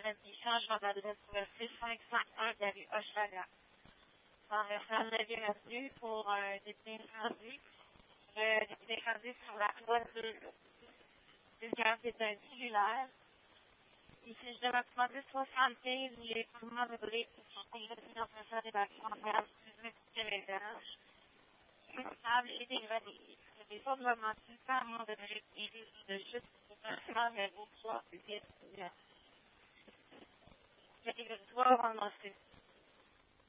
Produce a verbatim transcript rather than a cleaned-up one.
des changements d'adresse sur le six cinq cinq un de la rue Hochelaga. Dans le salle de bienvenue pour un député incendie. Le député incendie sur la voiture. Vulgaire, c'est un cellulaire. Il s'agit de bâtiment dix soixante-quinze, il est vraiment meublé pour sortir le financement des bâtiments de dix-huit étages. Stable et dégradé. Le défaut de l'augmentation par mon de briques et risque de chute au bâtiment numéro trois, huit. Le territoire en ensuite.